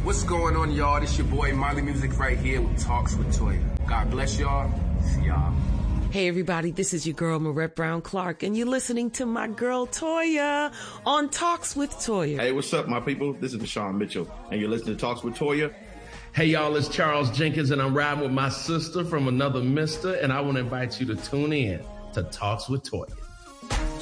What's going on, y'all? This your boy Molly Music right here with Talks with Toya. God bless y'all. See y'all. Hey everybody, this is your girl Marette Brown Clark, and you're listening to my girl Toya on Talks with Toya. Hey, what's up, my people? This is Deshaun Mitchell, and you're listening to Talks with Toya. Hey y'all, it's Charles Jenkins, and I'm riding with my sister from another mister, and I want to invite you to tune in to Talks with Toya.